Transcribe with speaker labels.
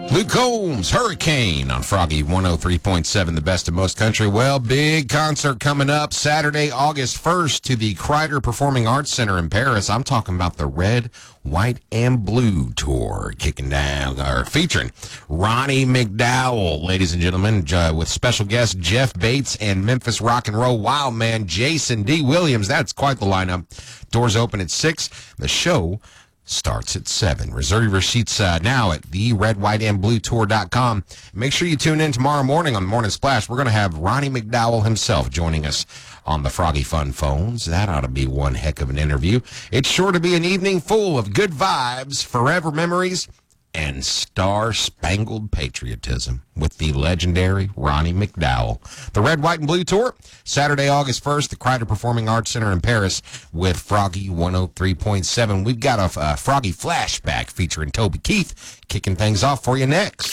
Speaker 1: Luke Combs, Hurricane on Froggy 103.7, the best of most country. Well, big concert coming up Saturday, August 1st to the Kreider Performing Arts Center in Paris. I'm talking about the Red, White, and Blue tour featuring Ronnie McDowell, ladies and gentlemen, with special guest Jeff Bates and Memphis Rock and Roll Wildman Jason D. Williams. That's quite the lineup. Doors open at 6. The show starts at 7. Reserve your seats now at theredwhiteandbluetour.com. Make sure you tune in tomorrow morning on Morning Splash. We're going to have Ronnie McDowell himself joining us on the Froggy Fun phones. That ought to be one heck of an interview. It's sure to be an evening full of good vibes, forever memories, and star-spangled patriotism with the legendary Ronnie McDowell. The Red, White, and Blue Tour, Saturday, August 1st, the Kreider Performing Arts Center in Paris with Froggy 103.7. We've got a Froggy flashback featuring Toby Keith kicking things off for you next.